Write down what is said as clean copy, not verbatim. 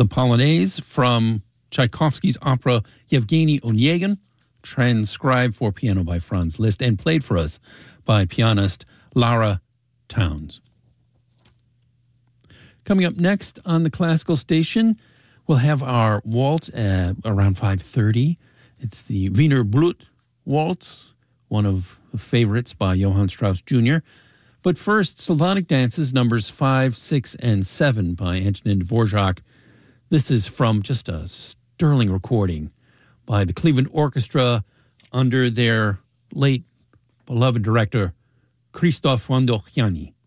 The Polonaise from Tchaikovsky's opera Yevgeny Onegin, transcribed for piano by Franz Liszt and played for us by pianist Lara Towns. Coming up next on the classical station, we'll have our waltz around 5:30. It's the Wiener Blut Waltz, one of the favorites by Johann Strauss Jr. But first, Slavonic dances numbers 5, 6, and 7 by Antonin Dvorak. This is from just a sterling recording by the Cleveland Orchestra under their late beloved director, Krzysztof Wandochiani.